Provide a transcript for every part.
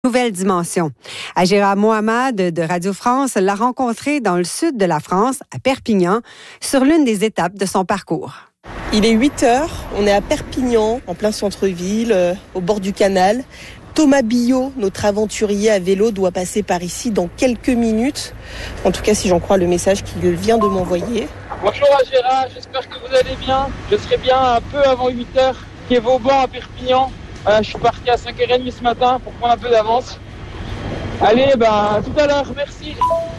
Nouvelle dimension. Agera Mohamed de Radio France l'a rencontré dans le sud de la France, à Perpignan, sur l'une des étapes de son parcours. Il est 8h, on est à Perpignan, en plein centre-ville, au bord du canal. Thomas Billot, notre aventurier à vélo, doit passer par ici dans quelques minutes. En tout cas, si j'en crois le message qu'il vient de m'envoyer. Bonjour Agera, j'espère que vous allez bien. Je serai bien un peu avant 8h, quai Vauban à Perpignan. Je suis parti à 5h30 ce matin pour prendre un peu d'avance. Allez, à tout à l'heure, merci.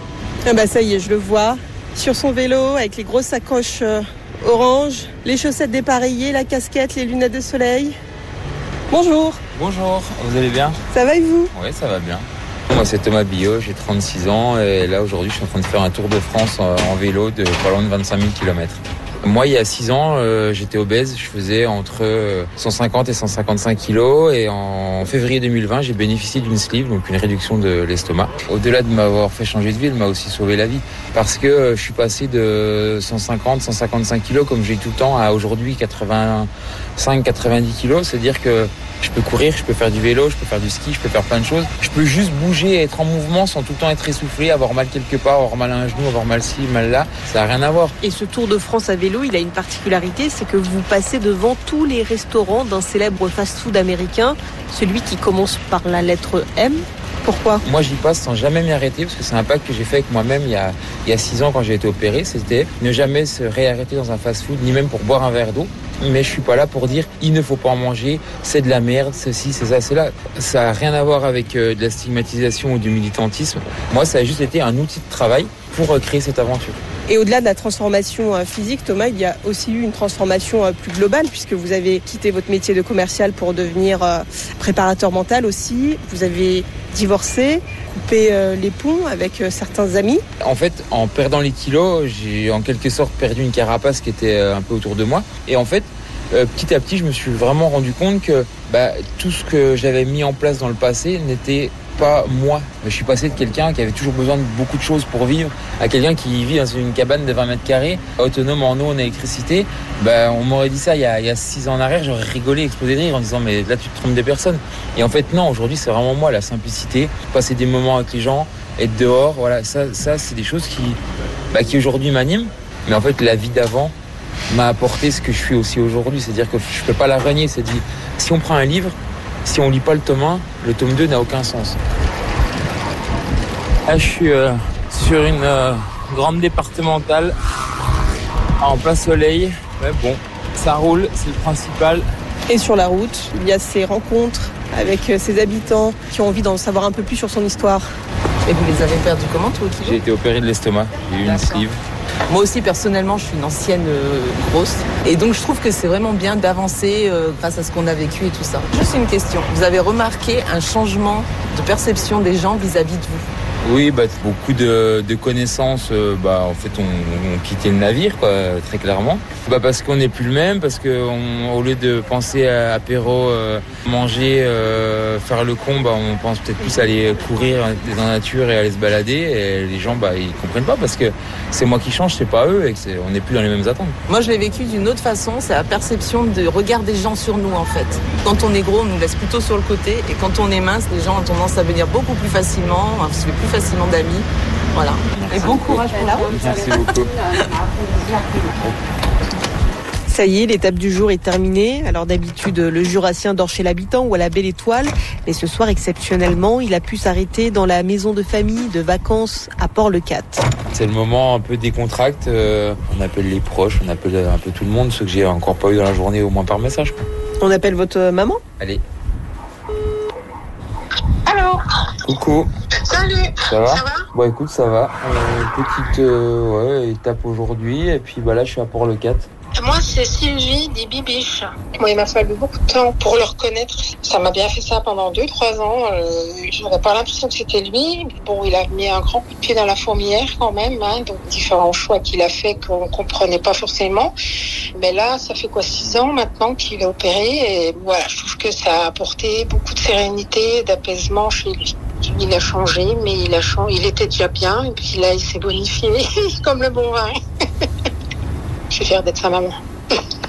Ça y est, je le vois. Sur son vélo, avec les grosses sacoches orange, les chaussettes dépareillées, la casquette, les lunettes de soleil. Bonjour. Bonjour, vous allez bien? Ça va et vous? Oui, ça va bien. Moi, c'est Thomas Billot, j'ai 36 ans et là, aujourd'hui, je suis en train de faire un tour de France en vélo de pas loin de 25 000 km. Moi, il y a 6 ans, j'étais obèse. Je faisais entre 150 et 155 kilos. Et en février 2020, j'ai bénéficié d'une sleeve, donc une réduction de l'estomac. Au-delà de m'avoir fait changer de vie, elle m'a aussi sauvé la vie. Parce que je suis passé de 150, 155 kilos, comme j'ai tout le temps, à aujourd'hui 85, 90 kilos. C'est-à-dire que je peux courir, je peux faire du vélo, je peux faire du ski, je peux faire plein de choses. Je peux juste bouger, être en mouvement sans tout le temps être essoufflé, avoir mal quelque part, avoir mal à un genou, avoir mal ci, mal là. Ça n'a rien à voir. Et ce Tour de France à vélo, il a une particularité, c'est que vous passez devant tous les restaurants d'un célèbre fast-food américain, celui qui commence par la lettre M. Pourquoi? Moi, j'y passe sans jamais m'y arrêter, parce que c'est un pacte que j'ai fait avec moi-même il y a 6 ans quand j'ai été opéré. C'était ne jamais se réarrêter dans un fast-food, ni même pour boire un verre d'eau. Mais je suis pas là pour dire il ne faut pas en manger, c'est de la merde, ceci, c'est ça, c'est là. Ça n'a rien à voir avec de la stigmatisation ou du militantisme. Moi, ça a juste été un outil de travail pour créer cette aventure. Et au-delà de la transformation physique, Thomas, il y a aussi eu une transformation plus globale, puisque vous avez quitté votre métier de commercial pour devenir préparateur mental aussi. Vous avez divorcé, coupé les ponts avec certains amis. En fait, en perdant les kilos, j'ai en quelque sorte perdu une carapace qui était un peu autour de moi. Et en fait, petit à petit, je me suis vraiment rendu compte que tout ce que j'avais mis en place dans le passé n'était pas moi. Je suis passé de quelqu'un qui avait toujours besoin de beaucoup de choses pour vivre à quelqu'un qui vit dans une cabane de 20 mètres carrés, autonome en eau, en électricité. On m'aurait dit ça il y a 6 ans en arrière, j'aurais rigolé, explosé de rire en disant mais là tu te trompes des personnes. Et en fait non, aujourd'hui c'est vraiment moi, la simplicité, passer des moments avec les gens, être dehors, voilà, ça c'est des choses qui aujourd'hui m'animent. Mais en fait la vie d'avant m'a apporté ce que je suis aussi aujourd'hui, c'est-à-dire que je peux pas la renier. C'est-à-dire si on prend un livre, si on lit pas le tome 1, le tome 2 n'a aucun sens. Là, je suis sur une grande départementale en plein soleil. Ouais, bon, ça roule, c'est le principal. Et sur la route, il y a ces rencontres avec ses habitants qui ont envie d'en savoir un peu plus sur son histoire. Et vous les avez perdus comment, toi, au kilo? J'ai été opéré de l'estomac, j'ai eu une sleeve. Moi aussi, personnellement, je suis une ancienne grosse. Et donc, je trouve que c'est vraiment bien d'avancer grâce à ce qu'on a vécu et tout ça. Juste une question. Vous avez remarqué un changement de perception des gens vis-à-vis de vous? Oui, beaucoup de connaissances, en fait, on quitté le navire, quoi, très clairement. Parce qu'on n'est plus le même, parce que au lieu de penser à apéro, manger, faire le con, on pense peut-être plus à aller courir dans la nature et aller se balader. Et les gens, ils comprennent pas parce que c'est moi qui change, c'est pas eux, et on n'est plus dans les mêmes attentes. Moi, je l'ai vécu d'une autre façon. C'est la perception de regard des gens sur nous, en fait. Quand on est gros, on nous laisse plutôt sur le côté, et quand on est mince, les gens ont tendance à venir beaucoup plus facilement, on se fait plus facilement d'amis. Voilà. Merci et bon courage pour la route. Merci beaucoup. Ça y est, l'étape du jour est terminée. Alors d'habitude, le Jurassien dort chez l'habitant ou à la Belle Étoile. Mais ce soir, exceptionnellement, il a pu s'arrêter dans la maison de famille de vacances à Port-le-Cat. C'est le moment un peu décontracté. On appelle les proches, on appelle un peu tout le monde, ceux que j'ai encore pas eu dans la journée, au moins par message. On appelle votre maman? Allez. Allô. Coucou. Salut. Ça va? Ça va? Écoute, ça va. Petite étape aujourd'hui. Et puis là, je suis à Port-le-Cat. Moi, c'est Sylvie des Bibiches. Moi, il m'a fallu beaucoup de temps pour le reconnaître. Ça m'a bien fait ça pendant 2-3 ans. Je n'avais pas l'impression que c'était lui. Bon, il a mis un grand coup de pied dans la fourmilière quand même. Donc, différents choix qu'il a fait qu'on ne comprenait pas forcément. Mais là, ça fait 6 ans maintenant qu'il est opéré. Et voilà, je trouve que ça a apporté beaucoup de sérénité, d'apaisement chez lui. Il a changé, mais il était déjà bien. Et puis là, il s'est bonifié comme le bon vin. Je suis fière d'être sa maman.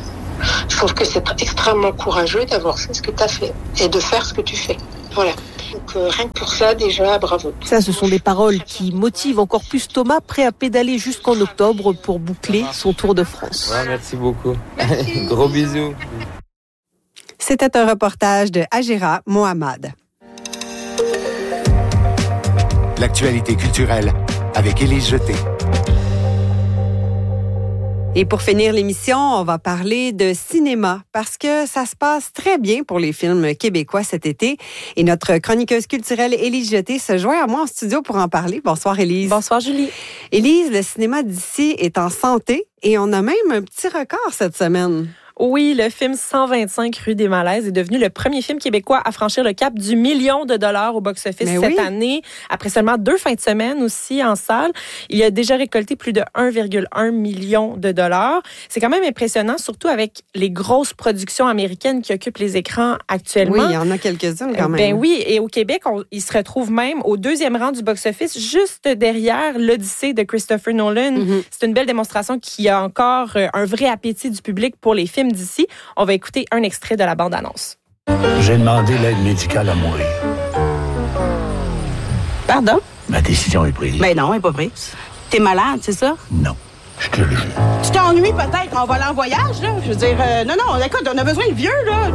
Je trouve que c'est extrêmement courageux d'avoir fait ce que tu as fait et de faire ce que tu fais. Voilà. Donc rien que pour ça, déjà, bravo. Ça, ce sont des paroles qui motivent encore plus Thomas, prêt à pédaler jusqu'en octobre pour boucler son Tour de France. Ouais, merci beaucoup. Gros bisous. C'était un reportage de Hajira Mohamed. L'actualité culturelle avec Élise Jeté. Et pour finir l'émission, on va parler de cinéma parce que ça se passe très bien pour les films québécois cet été. Et notre chroniqueuse culturelle Élise Jeté se joint à moi en studio pour en parler. Bonsoir Élise. Bonsoir Julie. Élise, le cinéma d'ici est en santé et on a même un petit record cette semaine. Oui, le film 125 rue des Malaises est devenu le premier film québécois à franchir le cap du $1 million au box-office cette année. Après seulement 2 fins de semaine aussi en salle, il a déjà récolté plus de 1,1 million de dollars. C'est quand même impressionnant, surtout avec les grosses productions américaines qui occupent les écrans actuellement. Oui, il y en a quelques-unes quand même. Ben oui, et au Québec, il se retrouve même au 2e rang du box-office, juste derrière l'Odyssée de Christopher Nolan. Mm-hmm. C'est une belle démonstration qu'il y a encore un vrai appétit du public pour les films d'ici. On va écouter un extrait de la bande-annonce. J'ai demandé l'aide médicale à mourir. Pardon? Ma décision est prise. Ben non, elle n'est pas prise. T'es malade, c'est ça? Non, je te le jure. Tu t'ennuies peut-être en volant en voyage, là? Je veux dire, non, écoute, on a besoin de vieux, là.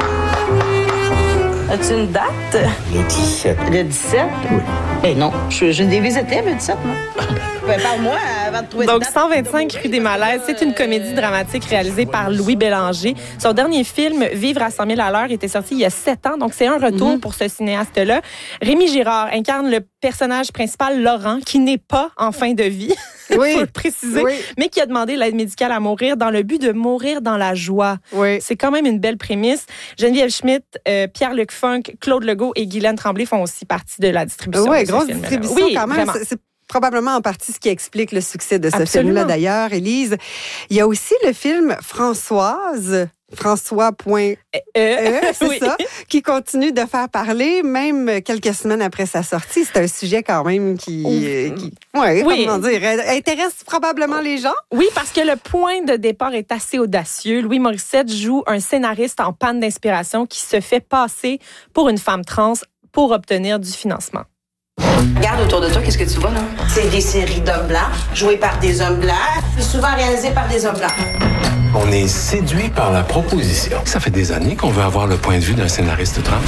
As-tu une date? Le 17. Le 17? Oui. Eh non, j'ai des visités le 17, moi. Ben, parle-moi avant de trouver Donc, une date. 125 rue des Malaises, c'est une comédie dramatique réalisée par Louis Bélanger. Son dernier film, Vivre à 100 000 à l'heure, était sorti il y a 7 ans. Donc, c'est un retour pour ce cinéaste-là. Rémi Girard incarne le personnage principal, Laurent, qui n'est pas en fin de vie. Oui. Faut le préciser. Oui. Mais qui a demandé l'aide médicale à mourir dans le but de mourir dans la joie. Oui. C'est quand même une belle prémisse. Geneviève Schmidt, Pierre-Luc Funk, Claude Legault et Guylaine Tremblay font aussi partie de la distribution. Oui, de grosse film-là. distribution Oui, quand même. vraiment. C'est probablement en partie ce qui explique le succès de ce Absolument. film-là d'ailleurs, Élise. Il y a aussi le film Françoise. François.e, c'est oui. ça, qui continue de faire parler, même quelques semaines après sa sortie. C'est un sujet quand même qui comment dire, intéresse probablement les gens. Oui, parce que le point de départ est assez audacieux. Louis Morissette joue un scénariste en panne d'inspiration qui se fait passer pour une femme trans pour obtenir du financement. Regarde autour de toi, qu'est-ce que tu vois, là? C'est des séries d'hommes blancs, jouées par des hommes blancs, et souvent réalisées par des hommes blancs. On est séduit par la proposition. Ça fait des années qu'on veut avoir le point de vue d'un scénariste trans.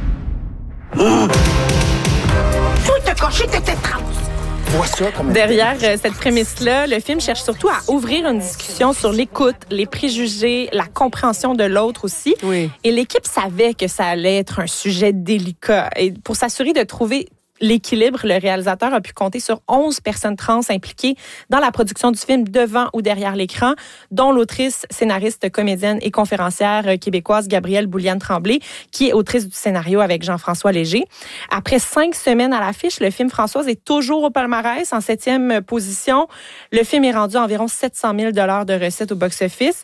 Faut te cocher que t'es trans! Derrière cette prémisse-là, le film cherche surtout à ouvrir une discussion sur l'écoute, les préjugés, la compréhension de l'autre aussi. Oui. Et l'équipe savait que ça allait être un sujet délicat. Et pour s'assurer de trouver l'équilibre, le réalisateur a pu compter sur 11 personnes trans impliquées dans la production du film devant ou derrière l'écran, dont l'autrice, scénariste, comédienne et conférencière québécoise Gabrielle Bouliane-Tremblay, qui est autrice du scénario avec Jean-François Léger. Après 5 semaines à l'affiche, le film Françoise est toujours au palmarès, en 7e position. Le film est rendu à environ 700 000 $ de recettes au box-office.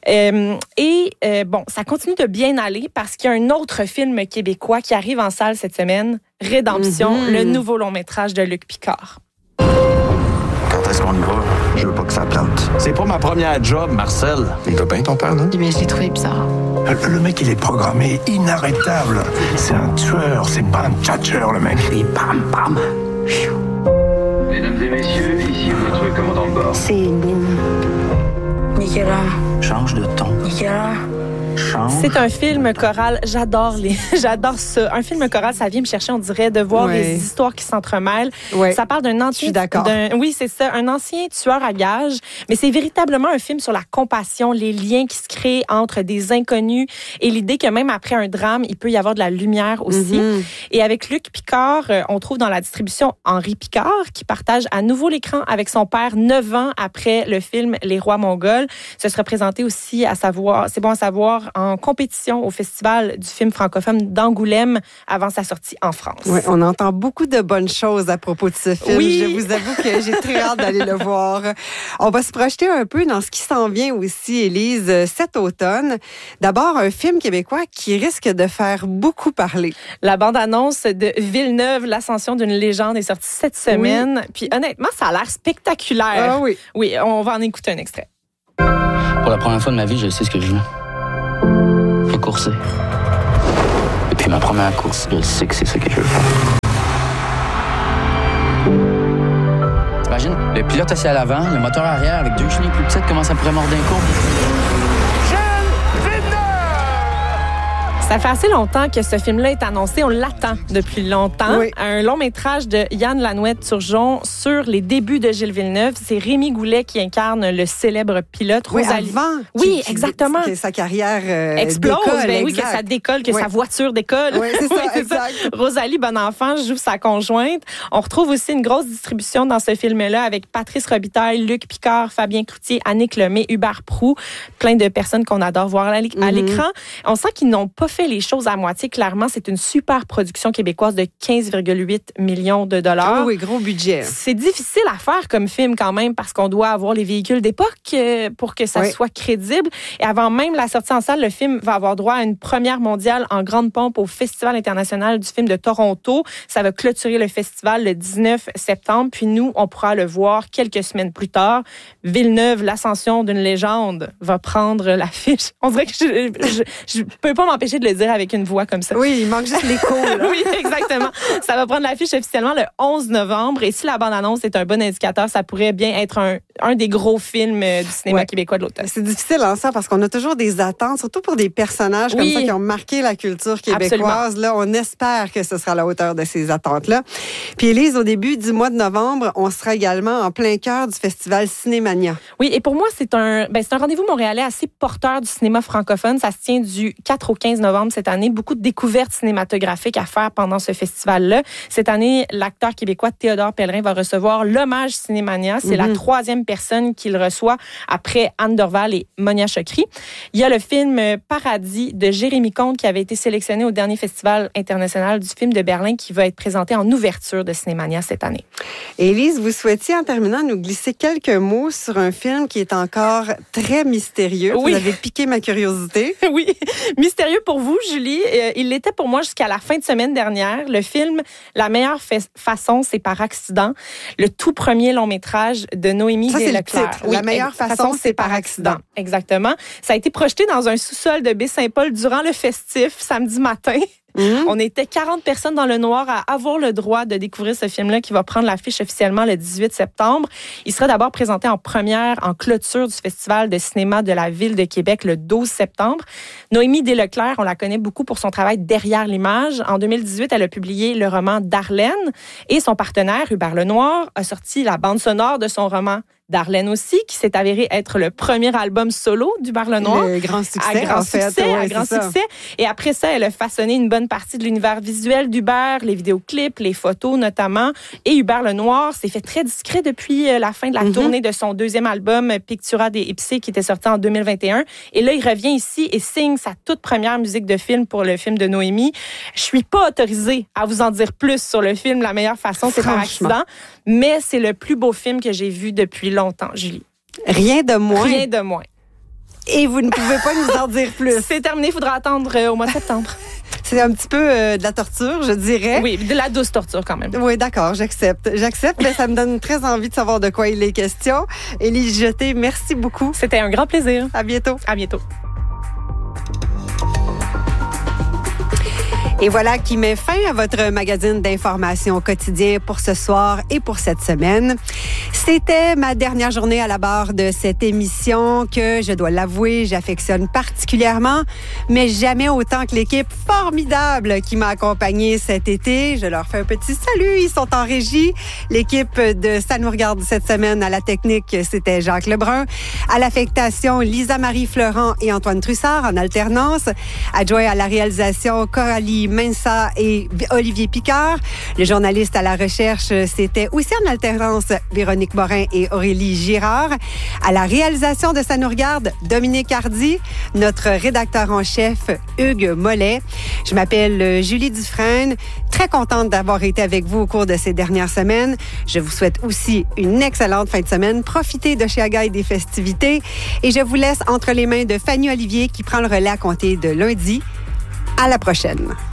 Bon, ça continue de bien aller parce qu'il y a un autre film québécois qui arrive en salle cette semaine, Rédemption, le nouveau long-métrage de Luc Picard. Quand est-ce qu'on y va? Je veux pas que ça plante. C'est pas ma première job, Marcel. Il va bien ton père, non? Mais je l'ai trouvé bizarre. Le mec, il est programmé, inarrêtable. C'est un tueur, c'est pas un tchatcheur, le mec. Et bam, bam. Mesdames et messieurs, ici votre commandant de bord. C'est Nicolas. Change de ton. Nicolas. C'est un film choral, j'adore ça. Un film choral, ça vient me chercher, on dirait, de voir des histoires qui s'entremêlent. Oui. Ça parle d'un ancien... Je suis d'accord. Oui, c'est ça, un ancien tueur à gages, mais c'est véritablement un film sur la compassion, les liens qui se créent entre des inconnus et l'idée que même après un drame, il peut y avoir de la lumière aussi. Mm-hmm. Et avec Luc Picard, on trouve dans la distribution Henri Picard, qui partage à nouveau l'écran avec son père 9 ans après le film Les Rois Mongols. Ce sera présenté aussi, c'est bon à savoir, en compétition au Festival du film francophone d'Angoulême avant sa sortie en France. Oui, on entend beaucoup de bonnes choses à propos de ce film. Oui. Je vous avoue que j'ai très hâte d'aller le voir. On va se projeter un peu dans ce qui s'en vient aussi, Élise, cet automne. D'abord, un film québécois qui risque de faire beaucoup parler. La bande-annonce de Villeneuve, l'ascension d'une légende, est sortie cette semaine. Puis honnêtement, ça a l'air spectaculaire. Ah oui. Oui, on va en écouter un extrait. Pour la première fois de ma vie, je sais ce que je veux. Je veux courser. Depuis ma première course, je sais que c'est ça que je veux faire. T'imagines, le pilote assis à l'avant, le moteur arrière avec 2 chenilles plus petites, comment ça pourrait mordre un coup? Ça fait assez longtemps que ce film-là est annoncé. On l'attend depuis longtemps. Oui. Un long métrage de Yann Lanouette-Turgeon sur les débuts de Gilles Villeneuve. C'est Rémi Goulet qui incarne le célèbre pilote. Oui, avant. Oui, exactement. Que sa carrière explose. Décolle, ben oui, que ça décolle, que sa voiture décolle. Oui, c'est ça, exact. Rosalie Bonenfant joue sa conjointe. On retrouve aussi une grosse distribution dans ce film-là avec Patrice Robitaille, Luc Picard, Fabien Cloutier, Annick Lemay, Hubert Proulx. Plein de personnes qu'on adore voir à l'écran. On sent qu'ils n'ont pas fait les choses à moitié. Clairement, c'est une super production québécoise de 15,8 millions de dollars. Oui, gros budget. C'est difficile à faire comme film quand même parce qu'on doit avoir les véhicules d'époque pour que ça soit crédible. Et avant même la sortie en salle, le film va avoir droit à une première mondiale en grande pompe au Festival international du film de Toronto. Ça va clôturer le festival le 19 septembre. Puis nous, on pourra le voir quelques semaines plus tard. Villeneuve, l'ascension d'une légende, va prendre l'affiche. On dirait que je peux pas m'empêcher de le dire avec une voix comme ça. Oui, il manque juste l'écho. Oui, exactement. Ça va prendre l'affiche officiellement le 11 novembre. Et si la bande-annonce est un bon indicateur, ça pourrait bien être un des gros films du cinéma québécois de l'automne. C'est difficile en ça parce qu'on a toujours des attentes, surtout pour des personnages comme ça qui ont marqué la culture québécoise. Absolument. Là, on espère que ce sera à la hauteur de ces attentes-là. Puis Élise, au début du mois de novembre, on sera également en plein cœur du festival Cinémania. Oui, et pour moi, c'est un rendez-vous montréalais assez porteur du cinéma francophone. Ça se tient du 4 au 15 novembre cette année. Beaucoup de découvertes cinématographiques à faire pendant ce festival-là. Cette année, l'acteur québécois Théodore Pellerin va recevoir l'hommage Cinémania. C'est la 3e personne qu'il reçoit après Anne Dorval et Monia Chokri. Il y a le film Paradis de Jérémy Comte qui avait été sélectionné au dernier festival international du film de Berlin qui va être présenté en ouverture de Cinémania cette année. Élise, vous souhaitiez en terminant nous glisser quelques mots sur un film qui est encore très mystérieux. Oui. Vous avez piqué ma curiosité. Oui, mystérieux pour vous, Julie. Il l'était pour moi jusqu'à la fin de semaine dernière. Le film La meilleure façon, c'est par accident. Le tout premier long métrage de Noémie Desleclerc. Oui, La meilleure façon, c'est par accident. Exactement. Ça a été projeté dans un sous-sol de Baie-Saint-Paul durant le festif, samedi matin. On était 40 personnes dans le noir à avoir le droit de découvrir ce film-là qui va prendre l'affiche officiellement le 18 septembre. Il sera d'abord présenté en première, en clôture du Festival de cinéma de la Ville de Québec le 12 septembre. Noémie Desleclerc, on la connaît beaucoup pour son travail derrière l'image. En 2018, elle a publié le roman Darlene et son partenaire, Hubert Lenoir, a sorti la bande sonore de son roman Darlene aussi, qui s'est avéré être le premier album solo d'Hubert Lenoir. Le grand succès, en fait. À grand succès. Et après ça, elle a façonné une bonne partie de l'univers visuel d'Hubert, les vidéoclips, les photos notamment. Et Hubert Lenoir s'est fait très discret depuis la fin de la tournée de son deuxième album, Pictura des Ipsy, qui était sorti en 2021. Et là, il revient ici et signe sa toute première musique de film pour le film de Noémie. Je suis pas autorisée à vous en dire plus sur le film La meilleure façon, c'est par accident. Mais c'est le plus beau film que j'ai vu depuis longtemps, Julie. Rien de moins. Rien de moins. Et vous ne pouvez pas nous en dire plus. C'est terminé, il faudra attendre au mois de septembre. C'est un petit peu de la torture, je dirais. Oui, de la douce torture quand même. Oui, d'accord, j'accepte, mais ça me donne très envie de savoir de quoi il est question. Élise Jeté, merci beaucoup. C'était un grand plaisir. À bientôt. À bientôt. Et voilà qui met fin à votre magazine d'information quotidien pour ce soir et pour cette semaine. C'était ma dernière journée à la barre de cette émission que, je dois l'avouer, j'affectionne particulièrement, mais jamais autant que l'équipe formidable qui m'a accompagnée cet été. Je leur fais un petit salut, ils sont en régie. L'équipe de Ça nous regarde cette semaine à la technique, c'était Jacques Lebrun. À l'affectation, Lisa-Marie Fleurant et Antoine Trussard en alternance. Adjoint à la réalisation, Coralie Mensa et Olivier Picard. Le journaliste à la recherche, c'était aussi en alternance Véronique Morin et Aurélie Girard. À la réalisation de Ça nous regarde, Dominique Hardy. Notre rédacteur en chef, Hugues Mollet. Je m'appelle Julie Dufresne. Très contente d'avoir été avec vous au cours de ces dernières semaines. Je vous souhaite aussi une excellente fin de semaine. Profitez de chez Agaï des festivités. Et je vous laisse entre les mains de Fanny Olivier qui prend le relais à compter de lundi. À la prochaine.